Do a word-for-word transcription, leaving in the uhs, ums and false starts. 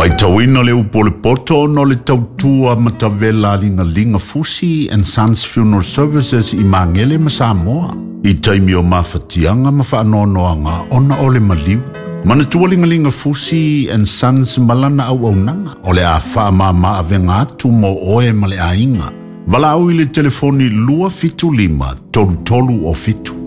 Faitawina le upole poto no le tautua matavela linga linga Fusi and Sons Funeral Services I Mangele ma Samoa. I taimi o mawhatianga ma whaanoanoanga ona ole maliu. Manatua linga linga Fusi and Sons malana au au nanga. Ole a wha ma ma avenga atu mo oe male a inga. Wala au I le telefoni lua fitu lima tolu tolu o fitu.